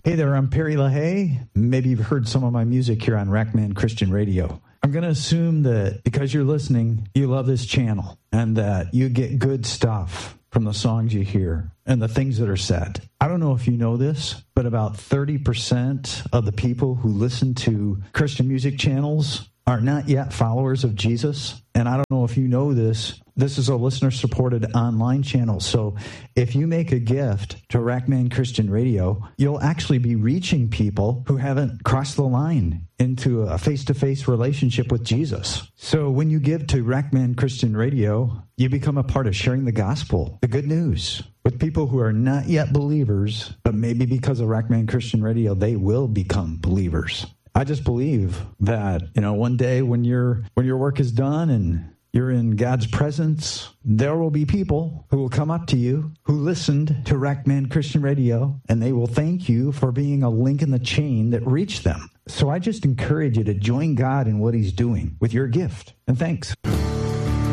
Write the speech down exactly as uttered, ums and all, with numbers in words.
Hey there, I'm Perry LaHaye. Maybe you've heard some of my music here on Rackman Christian Radio. I'm going to assume that because you're listening, you love this channel and that you get good stuff from the songs you hear and the things that are said. I don't know if you know this, but about thirty percent of the people who listen to Christian music channels are not yet followers of Jesus. And I don't know if you know this, this is a listener-supported online channel. So if you make a gift to Rackman Christian Radio, you'll actually be reaching people who haven't crossed the line into a face-to-face relationship with Jesus. So when you give to Rackman Christian Radio, you become a part of sharing the gospel, the good news, with people who are not yet believers, but maybe because of Rackman Christian Radio, they will become believers. I just believe that, you know, one day when your when your work is done and you're in God's presence, there will be people who will come up to you who listened to Rackman Christian Radio, and they will thank you for being a link in the chain that reached them. So I just encourage you to join God in what he's doing with your gift. And thanks.